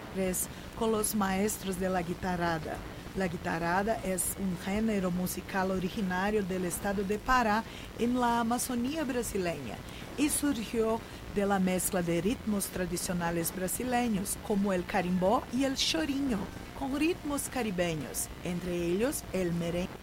2023 con los maestros de la guitarrada. La guitarrada es un género musical originario del estado de Pará en la Amazonía brasileña y surgió de la mezcla de ritmos tradicionales brasileños como el carimbó y el chorinho, con ritmos caribeños, entre ellos el merengue.